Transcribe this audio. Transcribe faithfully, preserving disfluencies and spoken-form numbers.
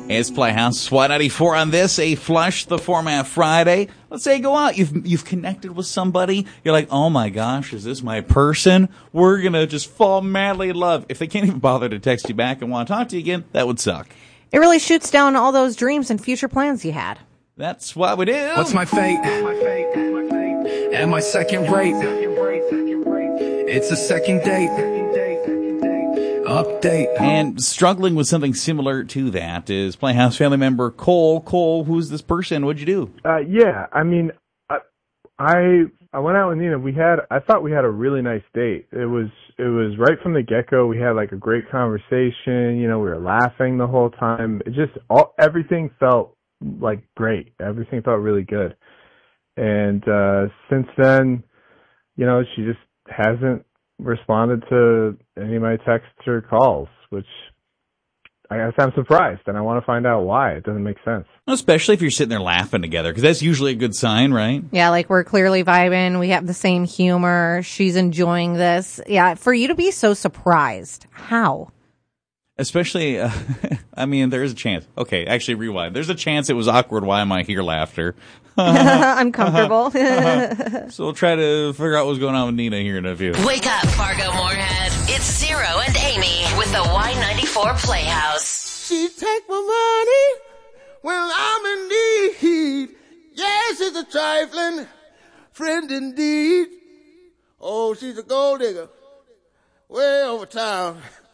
It's Playhouse Y ninety-four on this, a Flush the Format Friday. Let's say you go out, you've you've connected with somebody, you're like, oh my gosh, is this my person? We're going to just fall madly in love. If they can't even bother to text you back and want to talk to you again, that would suck. It really shoots down all those dreams and future plans you had. That's what we do. What's my fate? Am I second rate? It's a second date. Update. And struggling with something similar to that is Playhouse family member Cole. Cole, who's this person? What'd you do? Uh, yeah, I mean, I, I I went out with Nina. We had I thought we had a really nice date. It was it was right from the get go. We had like a great conversation. You know, we were laughing the whole time. It just all everything felt like great. Everything felt really good. And uh, since then, you know, she just hasn't responded to any of my texts or calls, which I guess I'm surprised, and I want to find out why. It doesn't make sense. Especially if you're sitting there laughing together, because that's usually a good sign, right? Yeah, like we're clearly vibing. We have the same humor. She's enjoying this. Yeah, for you to be so surprised. How? Especially, uh, I mean, there is a chance. Okay, actually, rewind. There's a chance it was awkward. Why am I here? Laughter. Uncomfortable. So we'll try to figure out what's going on with Nina here in a few. Wake up, Fargo Moorhead. It's Zero and Amy with the Y ninety-four Playhouse. She take my money when I'm in need. Yes, it's a trifling friend indeed. Oh, she's a gold digger way over town.